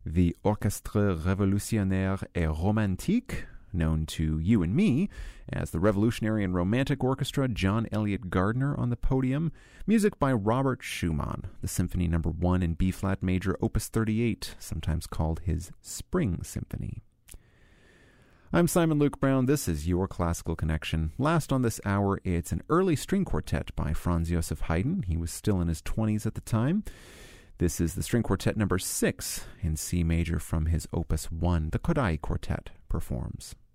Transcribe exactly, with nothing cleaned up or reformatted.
The Orchestre Révolutionnaire et Romantique, known to you and me as the Revolutionary and Romantic Orchestra, John Elliott Gardner on the podium. Music by Robert Schumann, the Symphony Number one in B-flat major, Opus thirty-eight, sometimes called his Spring Symphony. I'm Simon Luke Brown. This is Your Classical Connection. Last on this hour, it's an early string quartet by Franz Joseph Haydn. He was still in his twenties at the time. This is the string quartet number six in C major from his Opus one. The Kodály Quartet performs.